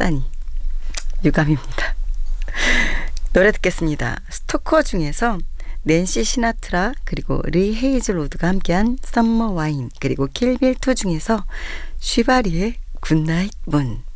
하다니 유감입니다. 노래 듣겠습니다. 스토커 중에서 낸시 시나트라 그리고 리 헤이즐우드가 함께한 썸머 와인, 그리고 킬빌 2 중에서 쉬바리의 굿나잇 문.